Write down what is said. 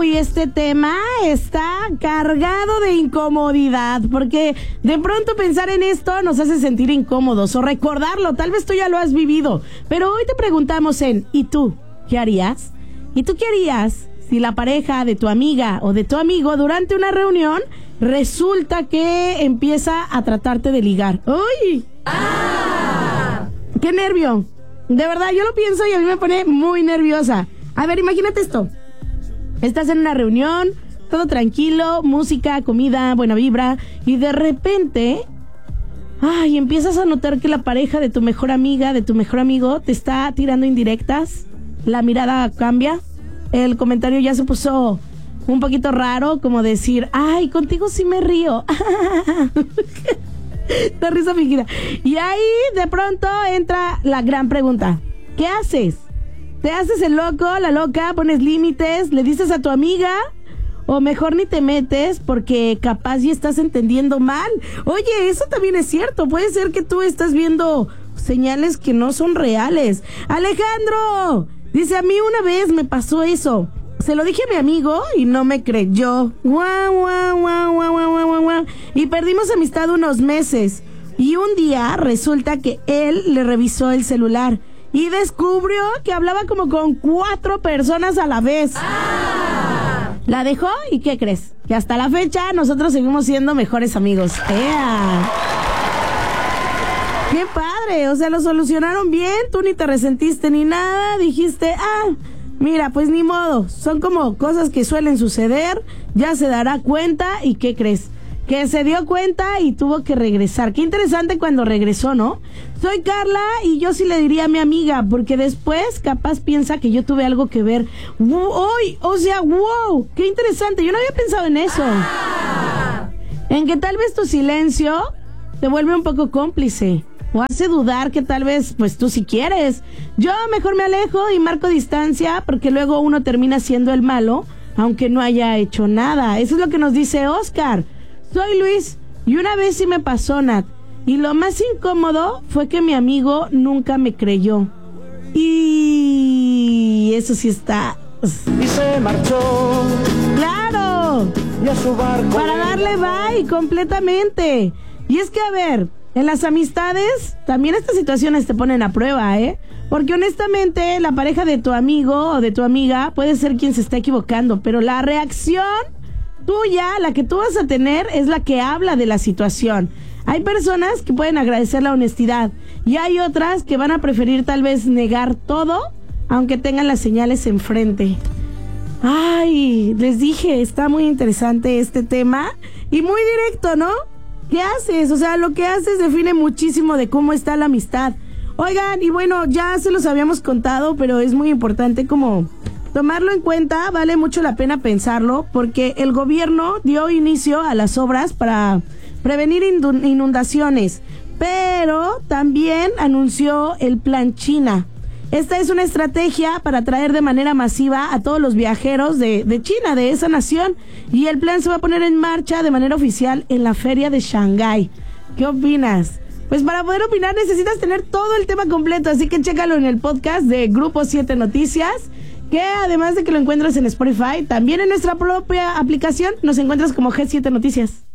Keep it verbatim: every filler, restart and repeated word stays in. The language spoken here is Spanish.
Uy, este tema está cargado de incomodidad, porque de pronto pensar en esto nos hace sentir incómodos o recordarlo, tal vez tú ya lo has vivido, pero hoy te preguntamos en ¿y tú qué harías? ¿Y tú qué harías si la pareja de tu amiga o de tu amigo durante una reunión resulta que empieza a tratarte de ligar? ¡Uy! ¡Ah! ¡Qué nervio! De verdad, yo lo pienso y a mí me pone muy nerviosa. A ver, imagínate esto. Estás en una reunión, todo tranquilo, música, comida, buena vibra, y de repente, ay, empiezas a notar que la pareja de tu mejor amiga, de tu mejor amigo, te está tirando indirectas, la mirada cambia, el comentario ya se puso un poquito raro, como decir, ay, contigo sí me río. La risa fingida. Y ahí de pronto entra la gran pregunta. ¿Qué haces? ¿Te haces el loco, la loca, pones límites, le dices a tu amiga? O mejor ni te metes porque capaz ya estás entendiendo mal. Oye, eso también es cierto. Puede ser que tú estás viendo señales que no son reales. Alejandro dice, a mí una vez me pasó eso. Se lo dije a mi amigo y no me creyó. Guau, guau, guau, guau, guau, guau, guau. Y perdimos amistad unos meses. Y un día resulta que él le revisó el celular y descubrió que hablaba como con cuatro personas a la vez. ¡Ah! La dejó y ¿qué crees? Que hasta la fecha nosotros seguimos siendo mejores amigos. ¡Ea! ¡Qué padre! O sea, lo solucionaron bien, tú ni te resentiste ni nada, dijiste, ah... Mira, pues ni modo, son como cosas que suelen suceder, ya se dará cuenta y ¿qué crees? Que se dio cuenta y tuvo que regresar. Qué interesante cuando regresó, ¿no? Soy Carla y yo sí le diría a mi amiga, porque después capaz piensa que yo tuve algo que ver. ¡Uy! O sea, wow, qué interesante, yo no había pensado en eso. Ah. En que tal vez tu silencio te vuelve un poco cómplice. O hace dudar que tal vez, pues tú sí quieres. Yo mejor me alejo y marco distancia porque luego uno termina siendo el malo, aunque no haya hecho nada. Eso es lo que nos dice Oscar. Soy Luis y una vez sí me pasó, Nat. Y lo más incómodo fue que mi amigo nunca me creyó. Y eso sí está... Y se marchó. ¡Claro! Y a su barco. Para darle bye completamente. Y es que, a ver... En las amistades, también estas situaciones te ponen a prueba, ¿eh? Porque honestamente, la pareja de tu amigo o de tu amiga puede ser quien se está equivocando, pero la reacción tuya, la que tú vas a tener, es la que habla de la situación. Hay personas que pueden agradecer la honestidad y hay otras que van a preferir tal vez negar todo, aunque tengan las señales enfrente. Ay, les dije, está muy interesante este tema y muy directo, ¿no? ¿Qué haces? O sea, lo que haces define muchísimo de cómo está la amistad. Oigan, y bueno, ya se los habíamos contado, pero es muy importante como tomarlo en cuenta, vale mucho la pena pensarlo, porque el gobierno dio inicio a las obras para prevenir inundaciones, pero también anunció el Plan China. Esta es una estrategia para atraer de manera masiva a todos los viajeros de, de China, de esa nación. Y el plan se va a poner en marcha de manera oficial en la feria de Shanghái. ¿Qué opinas? Pues para poder opinar necesitas tener todo el tema completo, así que chécalo en el podcast de Grupo siete Noticias, que además de que lo encuentras en Spotify, también en nuestra propia aplicación nos encuentras como G siete Noticias.